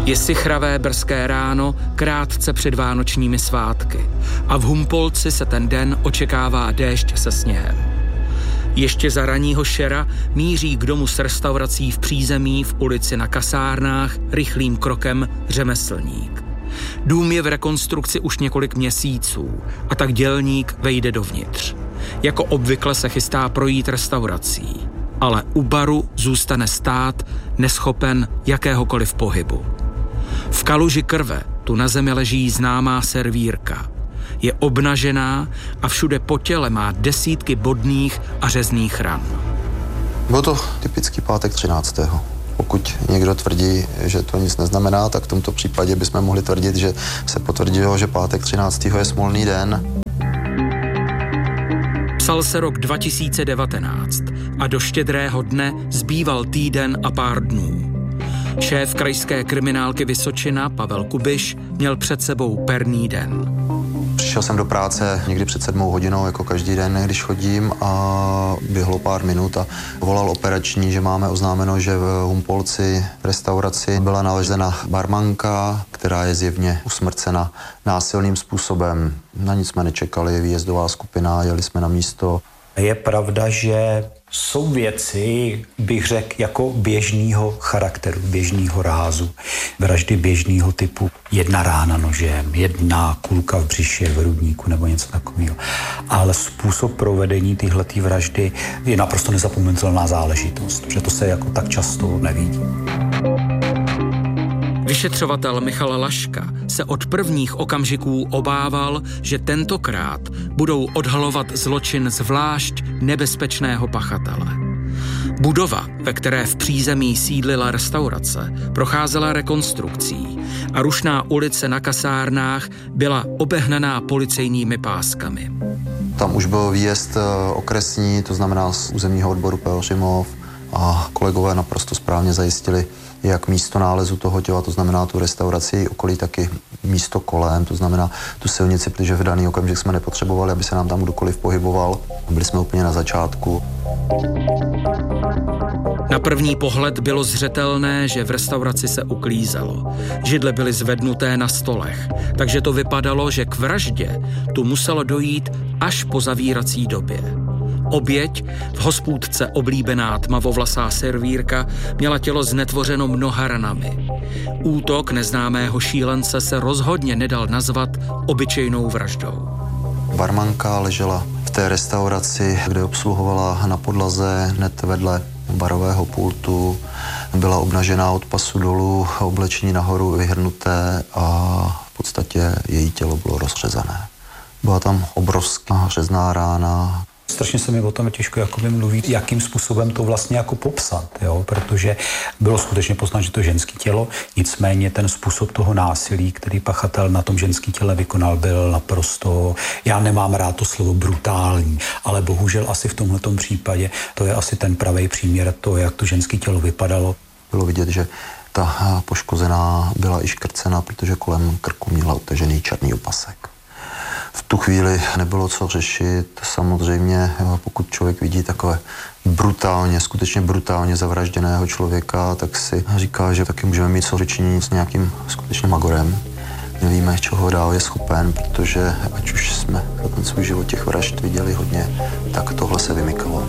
Je sichravé brzké ráno, krátce před vánočními svátky a v Humpolci se ten den očekává déšť se sněhem. Ještě za raního šera míří k domu s restaurací v přízemí v ulici Na Kasárnách rychlým krokem řemeslník. Dům je v rekonstrukci už několik měsíců a tak dělník vejde dovnitř. Jako obvykle se chystá projít restaurací, ale u baru zůstane stát, neschopen jakéhokoliv pohybu. V kaluži krve tu na zemi leží známá servírka. Je obnažená a všude po těle má desítky bodných a řezných ran. Byl to typický pátek 13. Pokud někdo tvrdí, že to nic neznamená, tak v tomto případě bychom mohli tvrdit, že se potvrdilo, že pátek 13. je smolný den. Psal se rok 2019 a do Štědrého dne zbýval týden a pár dnů. Šéf krajské kriminálky Vysočina Pavel Kubiš měl před sebou perný den. Přišel jsem do práce někdy před 7 hodinou, jako každý den, když chodím, a běhlo pár minut a volal operační, že máme oznámeno, že v Humpolci v restauraci byla nalezena barmanka, která je zjevně usmrcena násilným způsobem. Na nic jsme nečekali, výjezdová skupina, jeli jsme na místo. Je pravda, že jsou věci, bych řekl, jako běžného charakteru, běžného rázu. Vraždy běžného typu, jedna rána nožem, jedna kulka v břiše, v hrudníku nebo něco takového. Ale způsob provedení téhletý vraždy je naprosto nezapomenutelná záležitost, že to se jako tak často nevidí. Vyšetřovatel Michal Laška se od prvních okamžiků obával, že tentokrát budou odhalovat zločin zvlášť nebezpečného pachatele. Budova, ve které v přízemí sídlila restaurace, procházela rekonstrukcí a rušná ulice Na Kasárnách byla obehnaná policejními páskami. Tam už byl výjezd okresní, to znamená z územního odboru Pelhřimov, a kolegové naprosto správně zajistili jak místo nálezu toho těla, to znamená tu restauraci, okolí taky místo kolem, to znamená tu silnici, protože v daný okamžik jsme nepotřebovali, aby se nám tam kdokoliv pohyboval. Byli jsme úplně na začátku. Na první pohled bylo zřetelné, že v restauraci se uklízelo. Židle byly zvednuté na stolech, takže to vypadalo, že k vraždě tu muselo dojít až po zavírací době. Oběť, v hospůdce oblíbená tmavovlasá servírka, měla tělo znetvořeno mnoha ranami. Útok neznámého šílence se rozhodně nedal nazvat obyčejnou vraždou. Barmanka ležela v té restauraci, kde obsluhovala na podlaze hned vedle barového pultu. Byla obnažená od pasu dolů, oblečení nahoru vyhrnuté a v podstatě její tělo bylo rozřezané. Byla tam obrovská řezná rána. Strašně se mi o tom těžko mluvit, jakým způsobem to vlastně jako popsat, jo? Protože bylo skutečně poznat, že to je ženské tělo, nicméně ten způsob toho násilí, který pachatel na tom ženském těle vykonal, byl naprosto, já nemám rád to slovo brutální, ale bohužel asi v tomhletom případě to je asi ten pravý příměr toho, jak to ženské tělo vypadalo. Bylo vidět, že ta poškozená byla i škrcena, protože kolem krku měla utažený černý opasek. V tu chvíli nebylo co řešit. Samozřejmě, pokud člověk vidí takové brutálně, skutečně brutálně zavražděného člověka, tak si říká, že taky můžeme mít co řečení s nějakým skutečně magorem. Nevíme, čeho dál je schopen, protože ať už jsme za ten svůj život těch vražd viděli hodně, tak tohle se vymykalo.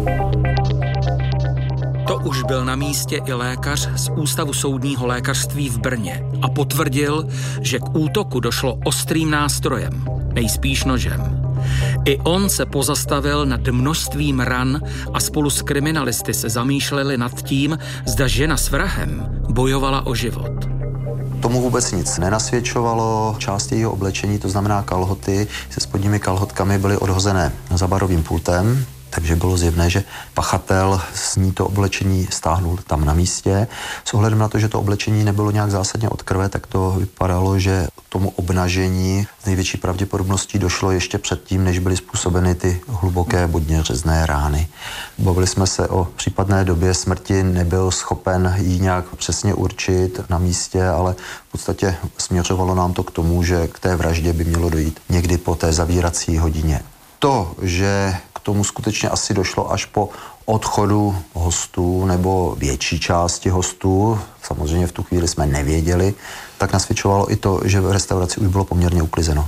To už byl na místě i lékař z Ústavu soudního lékařství v Brně a potvrdil, že k útoku došlo ostrým nástrojem, nejspíš nožem. I on se pozastavil nad množstvím ran a spolu s kriminalisty se zamýšleli nad tím, zda žena s vrahem bojovala o život. Tomu vůbec nic nenasvědčovalo. Část jejího oblečení, to znamená kalhoty, se spodními kalhotkami byly odhozené za barovým pultem. Takže bylo zjevné, že pachatel z ní to oblečení stáhnul tam na místě. S ohledem na to, že to oblečení nebylo nějak zásadně od krve, tak to vypadalo, že tomu obnažení z největší pravděpodobností došlo ještě předtím, než byly způsobeny ty hluboké bodně řezné rány. Bavili jsme se o případné době smrti, nebyl schopen ji nějak přesně určit na místě, ale v podstatě směřovalo nám to k tomu, že k té vraždě by mělo dojít někdy po té zavírací hodině. To, že k tomu skutečně asi došlo až po odchodu hostů nebo větší části hostů, samozřejmě v tu chvíli jsme nevěděli, tak nasvědčovalo i to, že v restauraci už bylo poměrně uklizeno.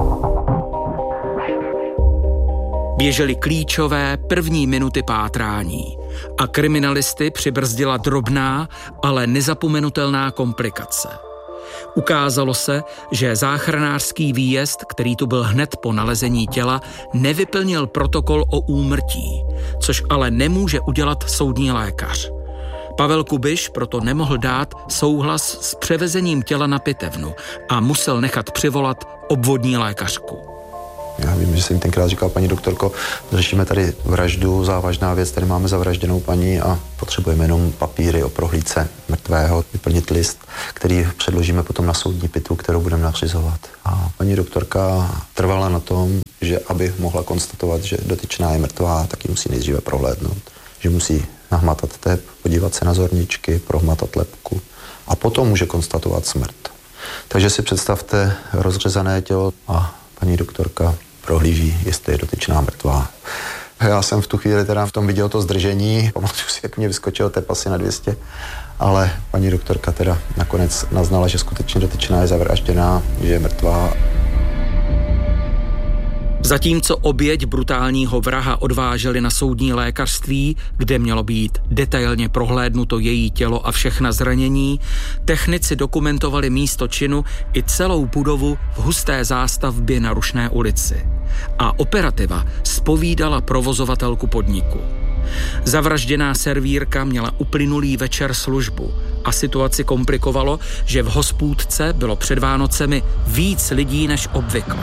Běžely klíčové první minuty pátrání a kriminalisty přibrzdila drobná, ale nezapomenutelná komplikace. Ukázalo se, že záchranářský výjezd, který tu byl hned po nalezení těla, nevyplnil protokol o úmrtí, což ale nemůže udělat soudní lékař. Pavel Kubiš proto nemohl dát souhlas s převezením těla na pitevnu a musel nechat přivolat obvodní lékařku. Já vím, že jsem tenkrát říkal, paní doktorko, řešíme tady vraždu, závažná věc, tady máme zavražděnou paní a potřebujeme jenom papíry o prohlídce mrtvého, vyplnit list, který předložíme potom na soudní pitvu, kterou budeme nařizovat. A paní doktorka trvala na tom, že aby mohla konstatovat, že dotyčná je mrtvá, tak ji musí nejdříve prohlédnout, že musí nahmatat tep, podívat se na zorničky, prohmatat lebku a potom může konstatovat smrt. Takže si představte rozřezané tělo a paní doktorka prohlíží, jestli je dotyčná mrtvá. Já jsem v tu chvíli teda v tom viděl to zdržení, pamatuju si, jak mě vyskočil tep asi na 200, ale paní doktorka teda nakonec naznala, že skutečně dotyčná je zavražděná, že je mrtvá. Zatímco oběť brutálního vraha odváželi na soudní lékařství, kde mělo být detailně prohlédnuto její tělo a všechna zranění, technici dokumentovali místo činu i celou budovu v husté zástavbě na Rušné ulici. A operativa zpovídala provozovatelku podniku. Zavražděná servírka měla uplynulý večer službu a situaci komplikovalo, že v hospůdce bylo před Vánocemi víc lidí než obvykle.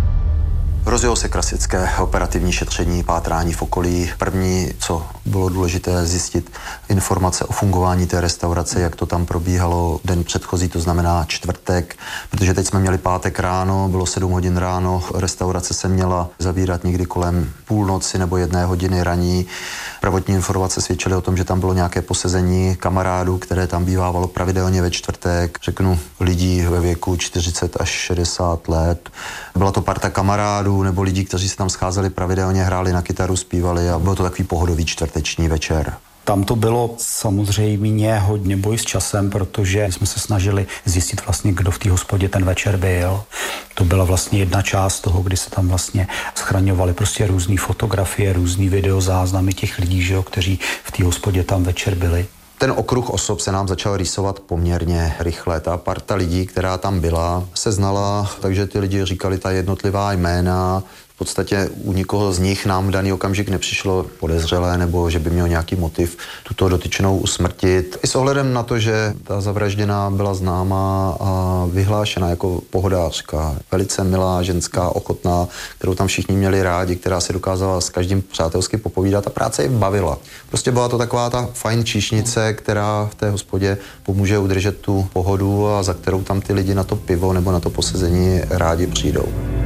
Rozjelo se klasické operativní šetření, pátrání v okolí. První, co bylo důležité zjistit, informace o fungování té restaurace, jak to tam probíhalo den předchozí, to znamená čtvrtek, protože teď jsme měli pátek ráno, bylo 7 hodin ráno, restaurace se měla zavírat někdy kolem půlnoci nebo 1 hodiny raní. Prvotní informace svědčily o tom, že tam bylo nějaké posezení kamarádů, které tam bývávalo pravidelně ve čtvrtek, řeknu lidí ve věku 40 až 60 let. Byla to parta kamarádů nebo lidí, kteří se tam scházeli pravidelně, hráli na kytaru, zpívali a byl to takový pohodový čtvrteční večer. Tam to bylo samozřejmě hodně boj s časem, protože jsme se snažili zjistit vlastně, kdo v té hospodě ten večer byl. To byla vlastně jedna část toho, kdy se tam vlastně schraňovaly prostě různé fotografie, různý videozáznamy těch lidí, že jo, kteří v té hospodě tam večer byli. Ten okruh osob se nám začal rýsovat poměrně rychle. Ta parta lidí, která tam byla, se znala, takže ty lidi říkali ta jednotlivá jména. V podstatě u nikoho z nich nám v daný okamžik nepřišlo podezřelé nebo že by měl nějaký motiv tuto dotyčnou usmrtit. I s ohledem na to, že ta zavražděná byla známá a vyhlášena jako pohodářka, velice milá, ženská, ochotná, kterou tam všichni měli rádi, která si dokázala s každým přátelsky popovídat a práce ji bavila. Prostě byla to taková ta fajn číšnice, která v té hospodě pomůže udržet tu pohodu a za kterou tam ty lidi na to pivo nebo na to posezení rádi přijdou.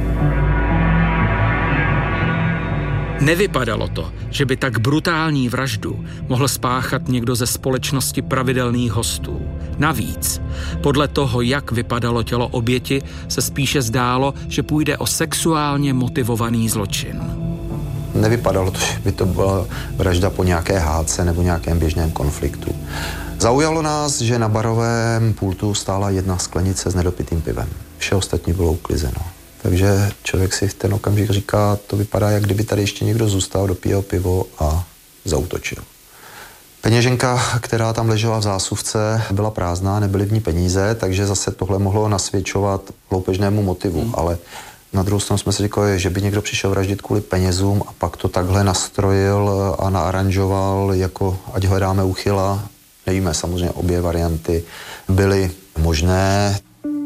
Nevypadalo to, že by tak brutální vraždu mohl spáchat někdo ze společnosti pravidelných hostů. Navíc, podle toho, jak vypadalo tělo oběti, se spíše zdálo, že půjde o sexuálně motivovaný zločin. Nevypadalo to, že by to byla vražda po nějaké hádce nebo nějakém běžném konfliktu. Zaujalo nás, že na barovém pultu stála 1 sklenice s nedopitým pivem. Vše ostatní bylo uklizeno. Takže člověk si v ten okamžik říká, to vypadá, jak kdyby tady ještě někdo zůstal, dopíjel pivo a zaútočil. Peněženka, která tam ležela v zásuvce, byla prázdná, nebyly v ní peníze, takže zase tohle mohlo nasvědčovat loupežnému motivu, ale na druhou stranu jsme si říkali, že by někdo přišel vraždit kvůli penězům a pak to takhle nastrojil a naaranžoval, jako ať hledáme úchyla. Nevíme, samozřejmě obě varianty byly možné.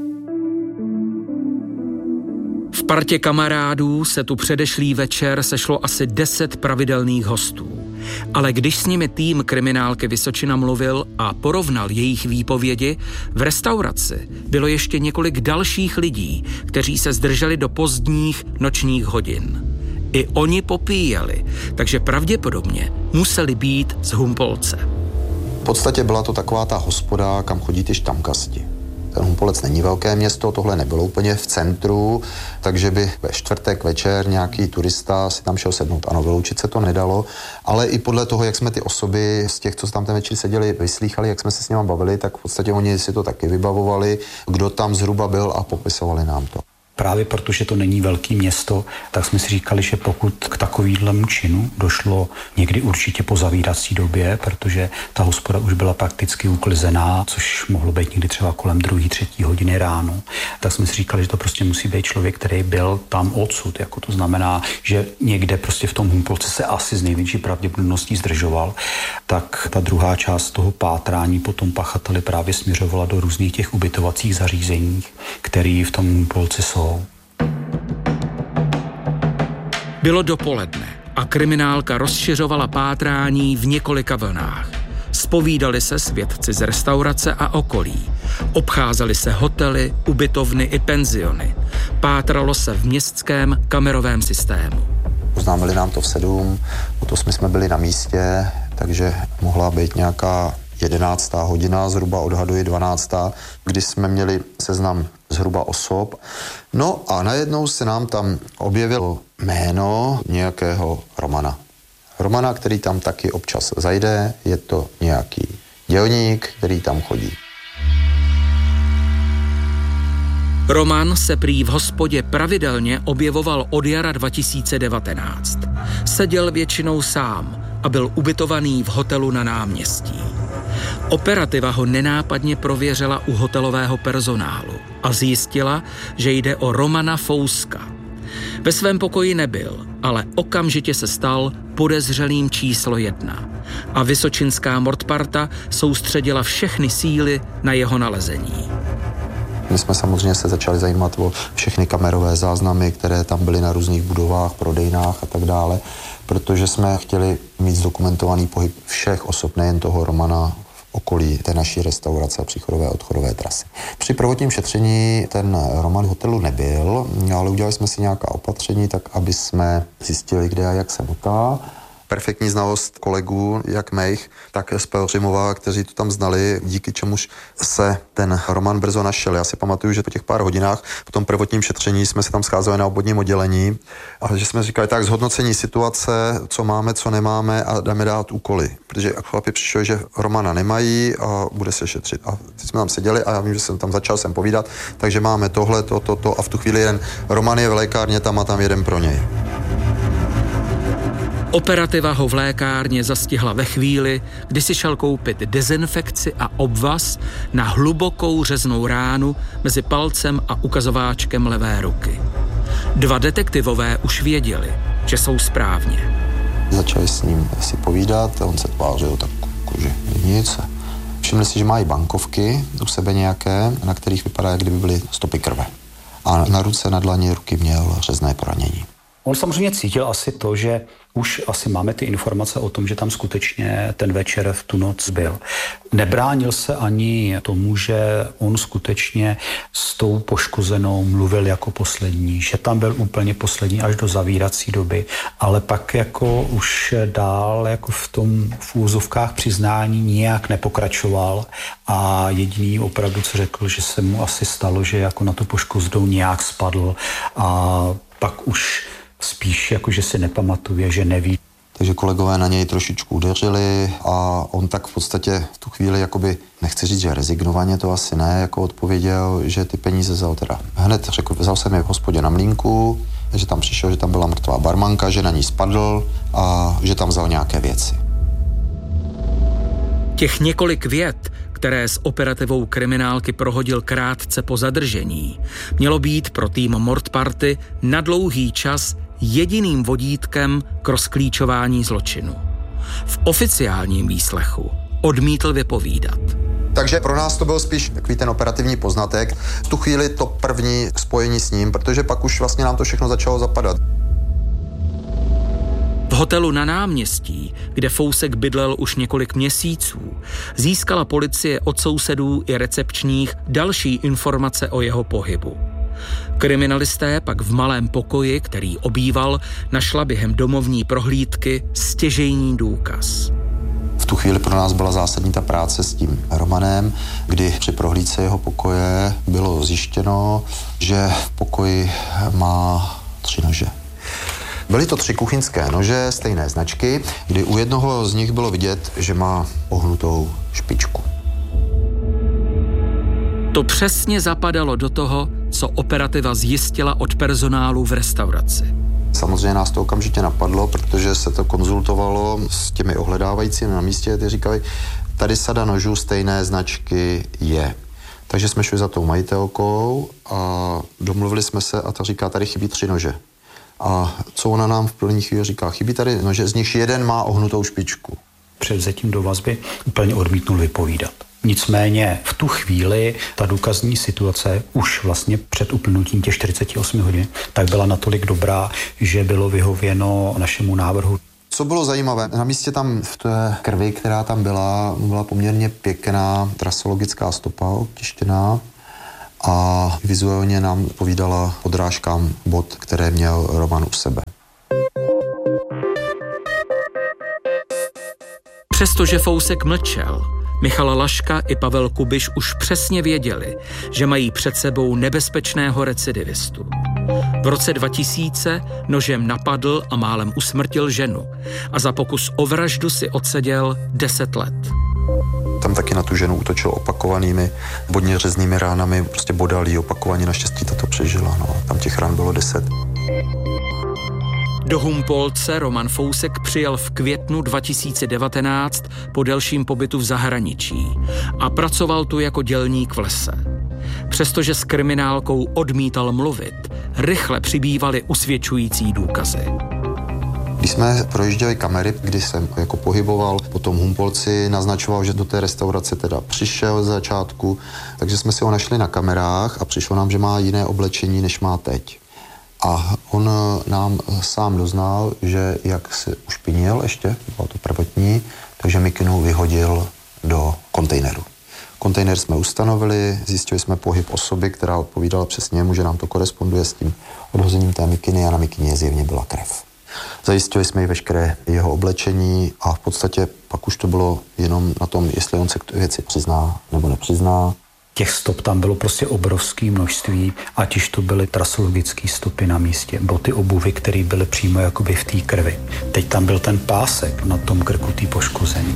V partě kamarádů se tu předešlý večer sešlo asi 10 pravidelných hostů. Ale když s nimi tým kriminálky Vysočina mluvil a porovnal jejich výpovědi, v restauraci bylo ještě několik dalších lidí, kteří se zdrželi do pozdních nočních hodin. I oni popíjeli, takže pravděpodobně museli být z Humpolce. V podstatě byla to taková ta hospoda, kam chodí ty štamgasti. Ten Humpolec není velké město, tohle nebylo úplně v centru, takže by ve čtvrtek večer nějaký turista si tam šel sednout. Ano, vyloučit se to nedalo, ale i podle toho, jak jsme ty osoby z těch, co tam ten večer seděli, vyslýchali, jak jsme se s nimi bavili, tak v podstatě oni si to taky vybavovali, kdo tam zhruba byl a popisovali nám to. Právě protože to není velké město, tak jsme si říkali, že pokud k takovýhlemu činu došlo někdy určitě po zavírací době, protože ta hospoda už byla prakticky uklizená, což mohlo být někdy třeba kolem 2., 3. hodiny ráno, tak jsme si říkali, že to prostě musí být člověk, který byl tam odsud. Jako to znamená, že někde prostě v tom Humpolci se asi z největší pravděpodobností zdržoval. Tak ta druhá část toho pátrání potom pachateli právě směřovala do různých těch ubytovacích zařízení, které v tom Humpolci jsou. Bylo dopoledne a kriminálka rozšiřovala pátrání v několika vlnách. Zpovídali se svědci z restaurace a okolí. Obcházely se hotely, ubytovny i penziony. Pátralo se v městském kamerovém systému. Oznámili nám to v 7, o to jsme byli na místě, takže mohla být nějaká 11. hodina, zhruba odhaduji 12., kdy jsme měli seznam zhruba osob. No a najednou se nám tam objevilo jméno nějakého Romana. Romana, který tam taky občas zajde, je to nějaký dělník, který tam chodí. Roman se prý v hospodě pravidelně objevoval od jara 2019. Seděl většinou sám a byl ubytovaný v hotelu na náměstí. Operativa ho nenápadně prověřila u hotelového personálu a zjistila, že jde o Romana Fouska. Ve svém pokoji nebyl, ale okamžitě se stal podezřelým číslo 1 a vysočinská mordparta soustředila všechny síly na jeho nalezení. My jsme samozřejmě se začali zajímat o všechny kamerové záznamy, které tam byly na různých budovách, prodejnách a tak dále, protože jsme chtěli mít zdokumentovaný pohyb všech osob, nejen toho Romana, v okolí té naší restaurace a příchodové a odchodové trasy. Při prvotním šetření ten Roman v hotelu nebyl, ale udělali jsme si nějaká opatření, tak aby jsme zjistili, kde a jak se motá. Perfektní znalost kolegů, jak mých, tak z Pelřimova, kteří to tam znali, díky čemuž se ten Roman brzo našel. Já si pamatuju, že po těch pár hodinách po tom prvotním šetření jsme se tam scházeli na obvodním oddělení a že jsme říkali tak zhodnocení situace, co máme, co nemáme a dáme dát úkoly. Protože chlapi přišli, že Romana nemají a bude se šetřit. A teď jsme tam seděli a já vím, že jsem tam začal povídat, takže máme tohle, to a v tu chvíli jeden Roman je v lékárně tam a tam jeden pro něj. Operativa ho v lékárně zastihla ve chvíli, kdy si šel koupit dezinfekci a obvaz na hlubokou řeznou ránu mezi palcem a ukazováčkem levé ruky. 2 detektivové už věděli, že jsou správně. Začali s ním si povídat a on se tvářil tak, že nic. Všimli si, že mají bankovky u sebe nějaké, na kterých vypadá, jak kdyby byly stopy krve. A na ruce, na dlani ruky měl řezné poranění. On samozřejmě cítil asi to, že už asi máme ty informace o tom, že tam skutečně ten večer v tu noc byl. Nebránil se ani tomu, že on skutečně s tou poškozenou mluvil jako poslední, že tam byl úplně poslední až do zavírací doby, ale pak jako už dál jako v úzovkách přiznání nijak nepokračoval a jediný opravdu, co řekl, že se mu asi stalo, že jako na tu poškozenou nějak spadl a pak už spíš jako, že si nepamatuje, že neví. Takže kolegové na něj trošičku udeřili a on tak v podstatě v tu chvíli jakoby, nechci říct, že rezignovaně, to asi ne, jako odpověděl, že ty peníze vzal teda. Hned řekl, vzal jsem je v hospodě na Mlýnku, že tam přišel, že tam byla mrtvá barmanka, že na ní spadl a že tam vzal nějaké věci. Těch několik vět, které s operativou kriminálky prohodil krátce po zadržení, mělo být pro tým mordparty na dlouhý čas jediným vodítkem k rozklíčování zločinu. V oficiálním výslechu odmítl vypovídat. Takže pro nás to byl spíš takový ten operativní poznatek. V tu chvíli to první spojení s ním, protože pak už vlastně nám to všechno začalo zapadat. V hotelu na náměstí, kde Fousek bydlel už několik měsíců, získala policie od sousedů i recepčních další informace o jeho pohybu. Kriminalisté pak v malém pokoji, který obýval, našla během domovní prohlídky stěžejní důkaz. V tu chvíli pro nás byla zásadní ta práce s tím Romanem, kdy při prohlídce jeho pokoje bylo zjištěno, že v pokoji má 3 nože. Byly to 3 kuchyňské nože stejné značky, kdy u jednoho z nich bylo vidět, že má ohnutou špičku. To přesně zapadalo do toho, co operativa zjistila od personálu v restauraci. Samozřejmě nás to okamžitě napadlo, protože se to konzultovalo s těmi ohledávajícími na místě, ty říkali, tady sada nožů stejné značky je. Takže jsme šli za tou majitelkou a domluvili jsme se a ta říká, tady chybí 3 nože. A co ona nám v první chvíli říká, chybí tady nože, z nich jeden má ohnutou špičku. Před vzetím do vazby úplně odmítnul vypovídat. Nicméně v tu chvíli ta důkazní situace už vlastně před uplynutím těch 48 hodin tak byla natolik dobrá, že bylo vyhověno našemu návrhu. Co bylo zajímavé, na místě tam v té krvi, která tam byla poměrně pěkná trasologická stopa otištěná a vizuálně nám povídala odrážkám bot, které měl Roman u sebe. Přestože Fousek mlčel, Michal Laška i Pavel Kubiš už přesně věděli, že mají před sebou nebezpečného recidivistu. V roce 2000 nožem napadl a málem usmrtil ženu a za pokus o vraždu si odseděl 10 let. Tam taky na tu ženu útočil opakovanými bodně řeznými ránami, prostě bodal jí opakovaně, naštěstí to přežila, no. Tam těch ran bylo 10. Do Humpolce Roman Fousek přijel v květnu 2019 po delším pobytu v zahraničí a pracoval tu jako dělník v lese. Přestože s kriminálkou odmítal mluvit, rychle přibývaly usvědčující důkazy. Když jsme projížděli kamery, kdy jsem jako pohyboval po tom Humpolci, naznačoval, že do té restaurace teda přišel z začátku, takže jsme si ho našli na kamerách a přišlo nám, že má jiné oblečení, než má teď. A on nám sám doznal, že jak se ušpinil ještě, bylo to prvotní, takže mikinu vyhodil do kontejneru. Kontejner jsme ustanovili, zjistili jsme pohyb osoby, která odpovídala přesně mu, že nám to koresponduje s tím odhozením té mikiny a na mikině zjevně byla krev. Zajistili jsme i veškeré jeho oblečení a v podstatě pak už to bylo jenom na tom, jestli on se k věci přizná nebo nepřizná. Těch stop tam bylo prostě obrovské množství, ať už to byly trasologické stopy na místě, boty obuvy, které byly přímo jakoby v té krvi. Teď tam byl ten pásek na tom krku té poškození.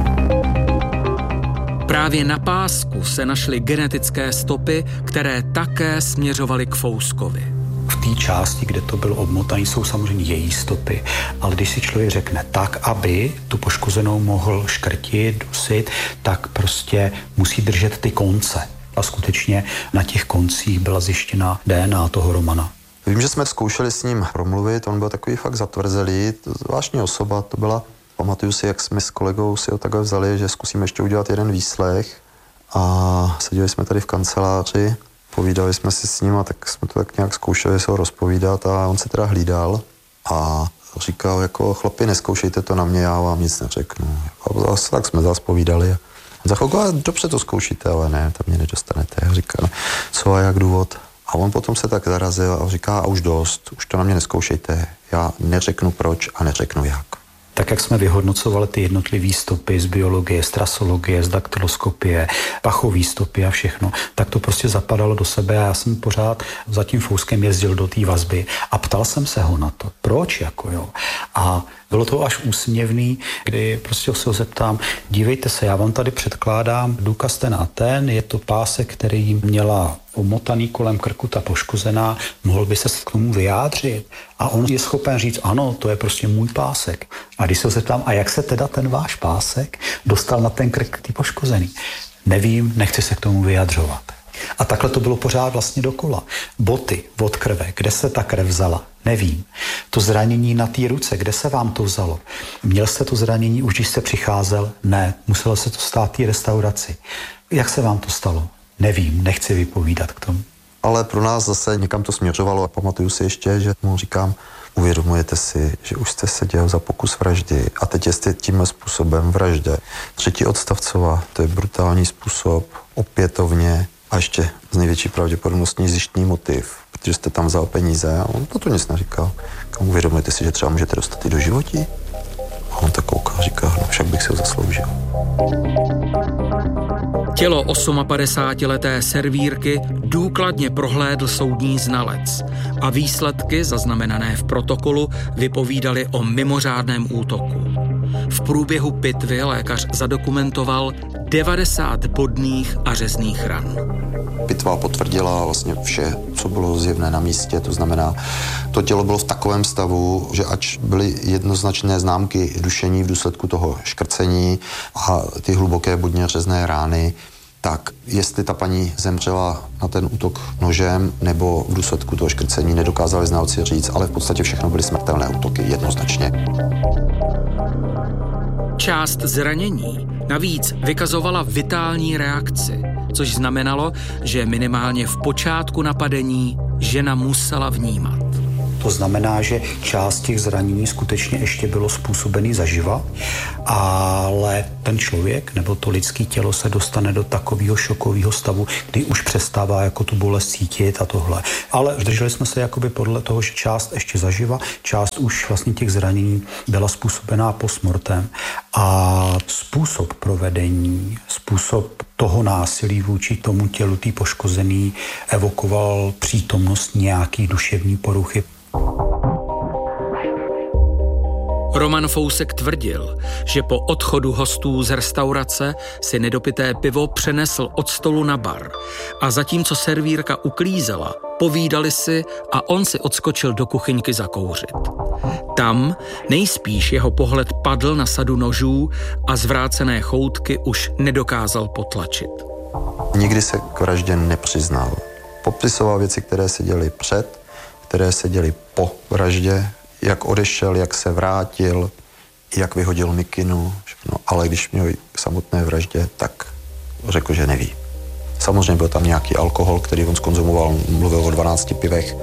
Právě na pásku se našly genetické stopy, které také směřovaly k Fouskovi. V té části, kde to bylo obmotaný, jsou samozřejmě její stopy, ale když si člověk řekne tak, aby tu poškozenou mohl škrtit, dusit, tak prostě musí držet ty konce. A skutečně na těch koncích byla zjištěna DNA toho Romana. Vím, že jsme zkoušeli s ním promluvit, on byl takový fakt zatvrzelý, zvláštní osoba to byla. Pamatuju si, jak jsme s kolegou si ho takhle vzali, že zkusíme ještě udělat jeden výslech a seděli jsme tady v kanceláři, povídali jsme si s ním a tak jsme to tak nějak zkoušeli se ho rozpovídat a on se teda hlídal a říkal jako chlapi, neskoušejte to na mě, já vám nic neřeknu. A tak jsme zase povídali a za chvilku, dobře to zkoušíte, ale ne, tam mě nedostanete. A říká, co a jak důvod? A on potom se tak zarazil a říká, a už dost, už to na mě neskoušejte, já neřeknu proč a neřeknu jak. Tak jak jsme vyhodnocovali ty jednotlivé stopy z biologie, z trasologie, z daktyloskopie, pachové stopy a všechno, tak to prostě zapadalo do sebe a já jsem pořád za tím Fouskem jezdil do té vazby a ptal jsem se ho na to, proč jako jo. A bylo to až úsměvný, kdy prostě se ho zeptám, dívejte se, já vám tady předkládám důkaz ten a ten, je to pásek, který měla omotaný kolem krku ta poškozená, mohl by se k tomu vyjádřit. A on je schopen říct, ano, to je prostě můj pásek. A když se ho zeptám, a jak se teda ten váš pásek dostal na ten krk ty poškozený? Nevím, nechci se k tomu vyjadřovat. A takhle to bylo pořád vlastně dokola. Boty od krve, kde se ta krev vzala? Nevím. To zranění na té ruce, kde se vám to vzalo? Měl jste to zranění už, když jste přicházel? Ne, muselo se to stát té restauraci. Jak se vám to stalo? Nevím, nechci vypovídat k tomu. Ale pro nás zase někam to směřovalo a pamatuju si ještě, že mu říkám, uvědomujete si, že už jste seděl za pokus vraždy a teď jste tímhle způsobem vraždě. 3. odstavcová, to je brutální způsob, opětovně a ještě z největší pravděpodobností zjištný motiv, protože jste tam vzal peníze a on to nic neříkal. Uvědomujete si, že třeba můžete dostat i do životí? A on tak koukal, říkal, no však bych se ho zasloužil. Tělo 58leté servírky důkladně prohlédl soudní znalec a výsledky, zaznamenané v protokolu, vypovídaly o mimořádném útoku. V průběhu pitvy lékař zadokumentoval 90 bodných a řezných ran. Pitva potvrdila vlastně vše, co bylo zjevné na místě, to znamená, to tělo bylo v takovém stavu, že ač byly jednoznačné známky dušení v důsledku toho škrcení a ty hluboké bodně řezné rány, tak jestli ta paní zemřela na ten útok nožem nebo v důsledku toho škrcení, nedokázali znalci říct, ale v podstatě všechno byly smrtelné útoky, jednoznačně. Část zranění navíc vykazovala vitální reakci, což znamenalo, že minimálně v počátku napadení žena musela vnímat. To znamená, že část těch zranění skutečně ještě bylo způsobený zaživa, ale ten člověk nebo to lidské tělo se dostane do takového šokového stavu, kdy už přestává jako tu bolest cítit a tohle. Ale drželi jsme se jakoby podle toho, že část ještě zaživa, část už vlastně těch zranění byla způsobená postmortem a způsob provedení, způsob toho násilí vůči tomu tělu tý poškozený evokoval přítomnost nějaký duševní poruchy. Roman Fousek tvrdil, že po odchodu hostů z restaurace si nedopité pivo přenesl od stolu na bar a zatímco servírka uklízela, povídali si a on si odskočil do kuchyňky zakouřit. Tam nejspíš jeho pohled padl na sadu nožů a zvrácené choutky už nedokázal potlačit. Nikdy se k vraždě nepřiznal. Popisoval věci, které se děly před, které se děly po vraždě, jak odešel, jak se vrátil, jak vyhodil mikinu, všechno. Ale když měl k samotné vraždě, tak řekl, že neví. Samozřejmě byl tam nějaký alkohol, který on zkonzumoval, mluvil o 12 pivech.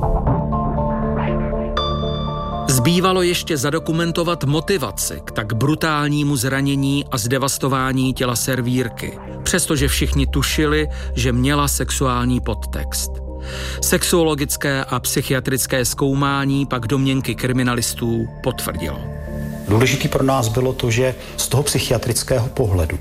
Zbývalo ještě zadokumentovat motivaci k tak brutálnímu zranění a zdevastování těla servírky, přestože všichni tušili, že měla sexuální podtext. Sexuologické a psychiatrické zkoumání pak domněnky kriminalistů potvrdilo. Důležitý pro nás bylo to, že z toho psychiatrického pohledu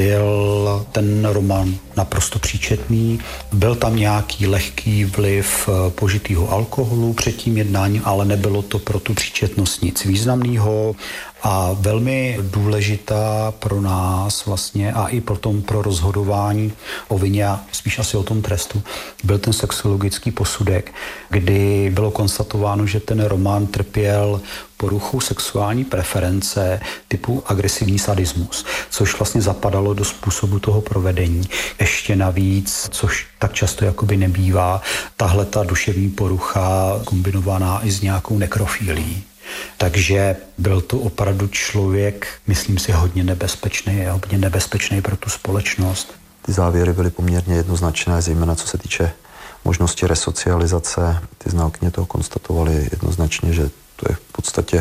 byl ten Roman naprosto příčetný. Byl tam nějaký lehký vliv požitýho alkoholu před tím jednáním, ale nebylo to pro tu příčetnost nic významného. A velmi důležitá pro nás vlastně a i potom pro rozhodování o vině a spíš asi o tom trestu byl ten sexuologický posudek, kdy bylo konstatováno, že ten Roman trpěl poruchou sexuální preference typu agresivní sadismus, což vlastně zapadalo do způsobu toho provedení. Ještě navíc, což tak často jakoby nebývá, tahle ta duševní porucha kombinovaná i s nějakou nekrofílií. Takže byl to opravdu člověk, myslím si, hodně nebezpečný pro tu společnost. Ty závěry byly poměrně jednoznačné, zejména co se týče možnosti resocializace. Ty znalkyně toho konstatovaly jednoznačně, že to je v podstatě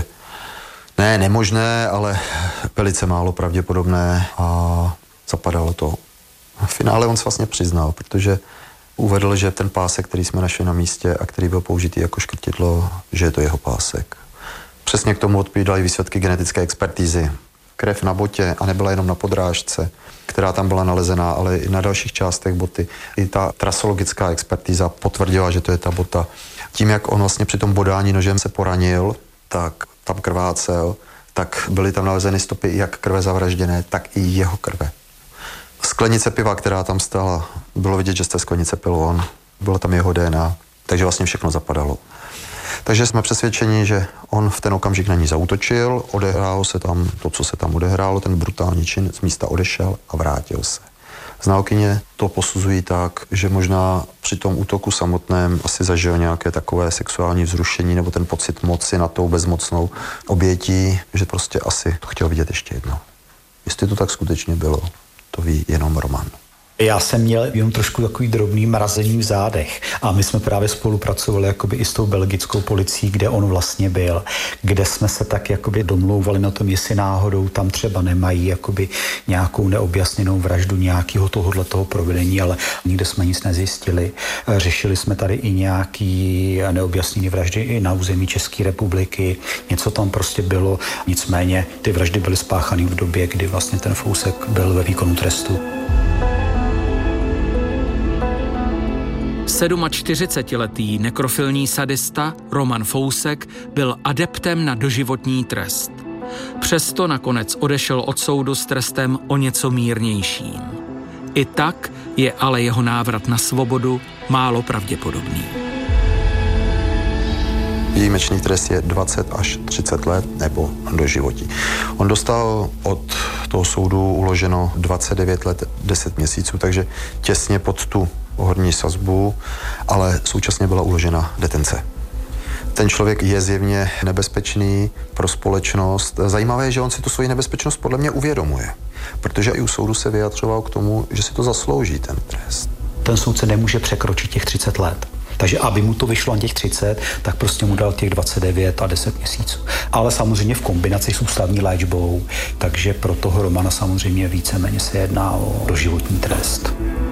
ne nemožné, ale velice málo pravděpodobné a zapadalo to. V finále on se vlastně přiznal, protože uvedl, že ten pásek, který jsme našli na místě a který byl použitý jako škrtidlo, že je to jeho pásek. Přesně k tomu odpovídaly výsledky genetické expertízy. Krev na botě a nebyla jenom na podrážce, která tam byla nalezená, ale i na dalších částech boty. I ta trasologická expertíza potvrdila, že to je ta bota. Tím, jak on vlastně při tom bodání nožem se poranil, tak tam krvácel, tak byly tam nalezeny stopy jak krve zavražděné, tak i jeho krve. Sklenice piva, která tam stála, bylo vidět, že z té sklenice pil on. Bylo tam jeho DNA, takže vlastně všechno zapadalo. Takže jsme přesvědčeni, že on v ten okamžik na ní zaútočil, odehrálo se tam to, co se tam odehrálo, ten brutální čin, z místa odešel a vrátil se. Znalkyně to posuzují tak, že možná při tom útoku samotném asi zažil nějaké takové sexuální vzrušení nebo ten pocit moci nad tou bezmocnou obětí, že prostě asi to chtěl vidět ještě jednou. Jestli to tak skutečně bylo, to ví jenom Roman. Já jsem měl jenom trošku takový drobný mrazení v zádech a my jsme právě spolupracovali jakoby i s tou belgickou policií, kde on vlastně byl, kde jsme se tak jakoby domlouvali na tom, jestli náhodou tam třeba nemají jakoby nějakou neobjasněnou vraždu nějakého tohoto provedení, ale nikde jsme nic nezjistili. Řešili jsme tady i nějaký neobjasněné vraždy i na území České republiky. Něco tam prostě bylo, nicméně ty vraždy byly spáchané v době, kdy vlastně ten Fousek byl ve výkonu trestu. 47letý nekrofilní sadista Roman Fousek byl adeptem na doživotní trest. Přesto nakonec odešel od soudu s trestem o něco mírnějším. I tak je ale jeho návrat na svobodu málo pravděpodobný. Výjimečný trest je 20 až 30 let nebo doživotí. On dostal od toho soudu uloženo 29 let 10 měsíců, takže těsně pod tu horní sazbu, ale současně byla uložena detence. Ten člověk je zjevně nebezpečný pro společnost. Zajímavé je, že on si tu svoji nebezpečnost podle mě uvědomuje, protože i u soudu se vyjadřoval k tomu, že si to zaslouží ten trest. Ten soudce nemůže překročit těch 30 let. Takže aby mu to vyšlo na těch 30, tak prostě mu dal těch 29 a 10 měsíců. Ale samozřejmě v kombinaci s ústavní léčbou, takže pro toho Romana samozřejmě víceméně se jedná o doživotní trest.